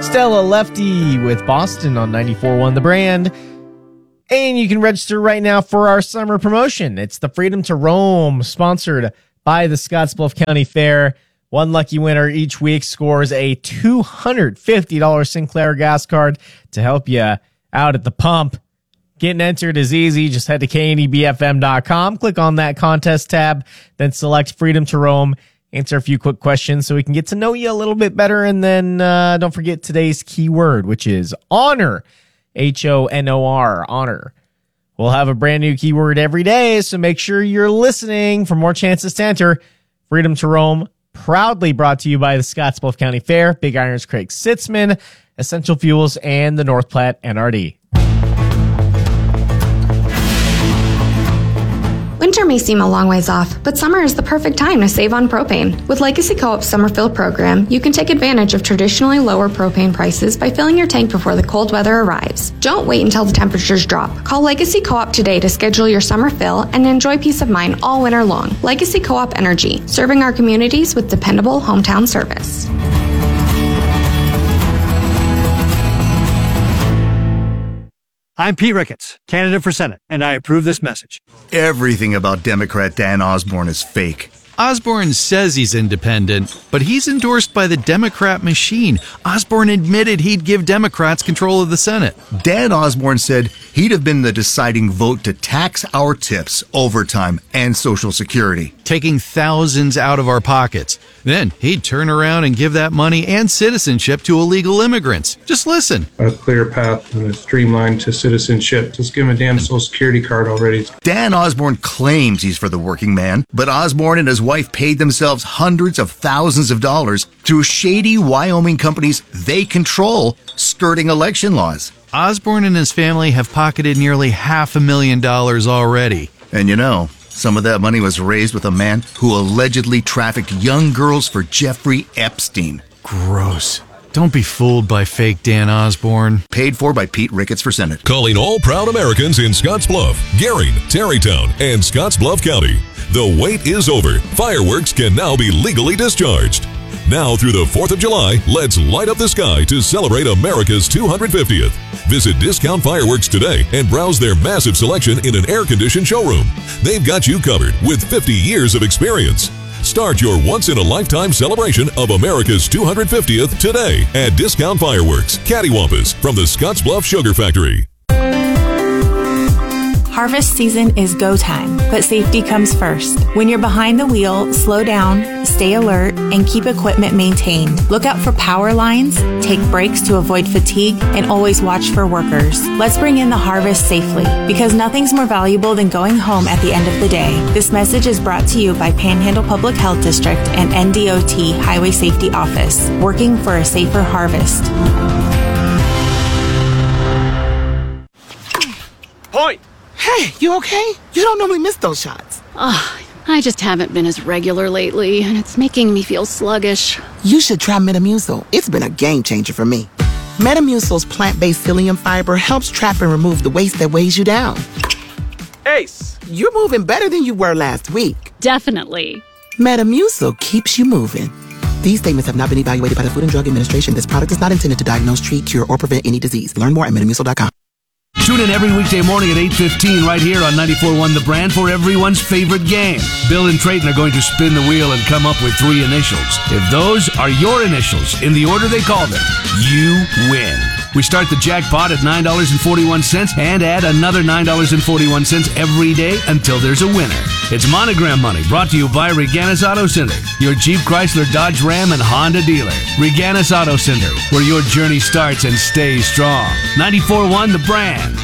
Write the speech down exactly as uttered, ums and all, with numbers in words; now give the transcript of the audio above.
Stella Lefty with Boston on ninety-four point one The Brand. And you can register right now for our summer promotion. It's the Freedom to Roam, sponsored by the Scottsbluff County Fair. One lucky winner each week scores a two hundred fifty dollars Sinclair gas card to help you out at the pump. Getting entered is easy. Just head to K N E B F M dot com, click on that contest tab, then select Freedom to Roam. Answer a few quick questions so we can get to know you a little bit better. And then uh, don't forget today's keyword, which is honor. H O N O R, honor. We'll have a brand new keyword every day, so make sure you're listening for more chances to enter. Freedom to Roam, proudly brought to you by the Scottsbluff County Fair, Big Iron's Craig Sitzman, Essential Fuels, and the North Platte N R D. Winter may seem a long ways off, but summer is the perfect time to save on propane. With Legacy Co-op's Summer Fill program, you can take advantage of traditionally lower propane prices by filling your tank before the cold weather arrives. Don't wait until the temperatures drop. Call Legacy Co-op today to schedule your summer fill and enjoy peace of mind all winter long. Legacy Co-op Energy, serving our communities with dependable hometown service. I'm Pete Ricketts, candidate for Senate, and I approve this message. Everything about Democrat Dan Osborne is fake. Osborne says he's independent, but he's endorsed by the Democrat machine. Osborne admitted he'd give Democrats control of the Senate. Dan Osborne said he'd have been the deciding vote to tax our tips, overtime, and Social Security. Taking thousands out of our pockets. Then he'd turn around and give that money and citizenship to illegal immigrants. Just listen. A clear path and a streamline to citizenship. Just give him a damn Social Security card already. Dan Osborne claims he's for the working man, but Osborne and his wife paid themselves hundreds of thousands of dollars through shady Wyoming companies they control, skirting election laws. Osborne and his family have pocketed nearly half a million dollars already. And you know, some of that money was raised with a man who allegedly trafficked young girls for Jeffrey Epstein. Gross. Don't be fooled by fake Dan Osborne. Paid for by Pete Ricketts for Senate. Calling all proud Americans in Scottsbluff, Gering, Tarrytown, and Scottsbluff County. The wait is over. Fireworks can now be legally discharged. Now through the fourth of July, let's light up the sky to celebrate America's two hundred fiftieth. Visit Discount Fireworks today and browse their massive selection in an air-conditioned showroom. They've got you covered with fifty years of experience. Start your once-in-a-lifetime celebration of America's two hundred fiftieth today at Discount Fireworks, Cattywampus, from the Scottsbluff Sugar Factory. Harvest season is go time, but safety comes first. When you're behind the wheel, slow down, stay alert, and keep equipment maintained. Look out for power lines, take breaks to avoid fatigue, and always watch for workers. Let's bring in the harvest safely, because nothing's more valuable than going home at the end of the day. This message is brought to you by Panhandle Public Health District and N D O T Highway Safety Office, working for a safer harvest. Point! Hey, you okay? You don't normally miss those shots. Ugh, I just haven't been as regular lately, and it's making me feel sluggish. You should try Metamucil. It's been a game changer for me. Metamucil's plant-based psyllium fiber helps trap and remove the waste that weighs you down. Ace! You're moving better than you were last week. Definitely. Metamucil keeps you moving. These statements have not been evaluated by the Food and Drug Administration. This product is not intended to diagnose, treat, cure, or prevent any disease. Learn more at metamucil dot com. Tune in every weekday morning at eight fifteen right here on ninety-four point one The Brand for everyone's favorite game. Bill and Trayton are going to spin the wheel and come up with three initials. If those are your initials in the order they call them, you win. We start the jackpot at nine dollars and forty-one cents and add another nine dollars and forty-one cents every day until there's a winner. It's Monogram Money, brought to you by Reganis Auto Center, your Jeep, Chrysler, Dodge, Ram, and Honda dealer. Reganis Auto Center, where your journey starts and stays strong. ninety-four point one The Brand.